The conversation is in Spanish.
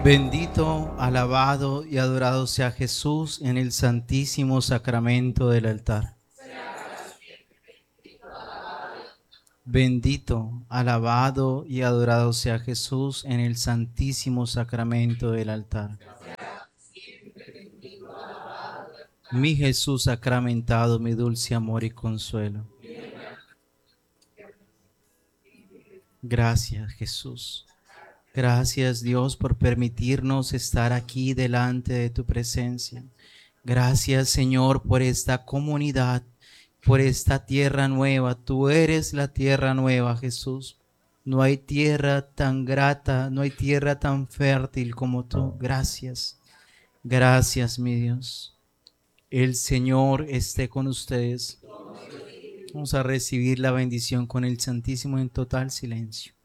Bendito, alabado y adorado sea Jesús en el santísimo sacramento del altar. Bendito, alabado y adorado sea Jesús en el santísimo sacramento del altar. Mi Jesús sacramentado, mi dulce amor y consuelo. Gracias, Jesús. Gracias, Dios, por permitirnos estar aquí delante de tu presencia. Gracias, Señor, por esta comunidad, por esta tierra nueva. Tú eres la tierra nueva, Jesús. No hay tierra tan grata, no hay tierra tan fértil como tú. Gracias. Gracias, mi Dios. El Señor esté con ustedes. Vamos a recibir la bendición con el Santísimo en total silencio.